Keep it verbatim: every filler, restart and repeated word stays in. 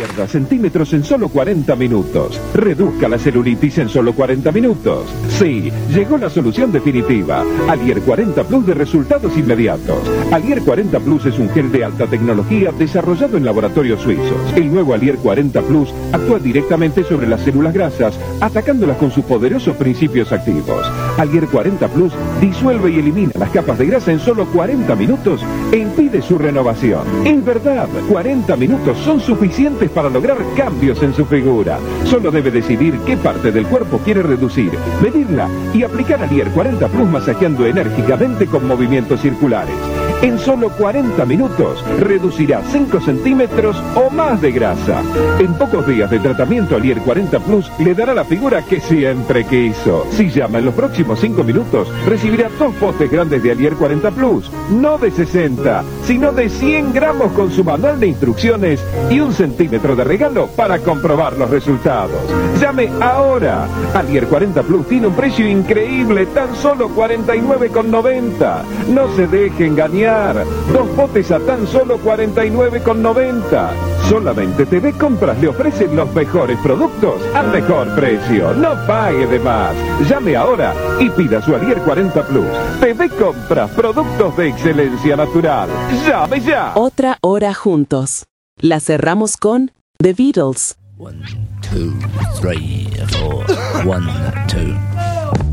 Pierda centímetros en solo cuarenta minutos. Reduzca la celulitis en solo cuarenta minutos. Sí, llegó la solución definitiva. Alier cuarenta Plus de resultados inmediatos. Alier cuarenta Plus es un gel de alta tecnología desarrollado en laboratorios suizos. El nuevo Alier cuarenta Plus actúa directamente sobre las células grasas, atacándolas con sus poderosos principios activos. Alier cuarenta Plus disuelve y elimina las capas de grasa en solo cuarenta minutos e impide su renovación. Es verdad, cuarenta minutos son suficientes para lograr cambios en su figura. Solo debe decidir qué parte del cuerpo quiere reducir, medirla y aplicar Alier cuarenta Plus masajeando enérgicamente con movimientos circulares. En solo cuarenta minutos reducirá cinco centímetros o más de grasa. En pocos días de tratamiento, Alier cuarenta Plus le dará la figura que siempre quiso. Si llama en los próximos cinco minutos, recibirá dos potes grandes de Alier cuarenta Plus, no de sesenta, sino de cien gramos con su manual de instrucciones y un centímetro de regalo para comprobar los resultados. Llame ahora. Alier cuarenta Plus tiene un precio increíble, tan solo cuarenta y nueve con noventa. No se deje engañar. Dos potes a tan solo cuarenta y nueve con noventa. Solamente T V Compras le ofrecen los mejores productos al mejor precio. No pague de más. Llame ahora y pida su Alier cuarenta Plus. T V Compras, productos de excelencia natural. ¡Llame ya! Otra hora juntos. La cerramos con The Beatles. One, two, three, four. One, two.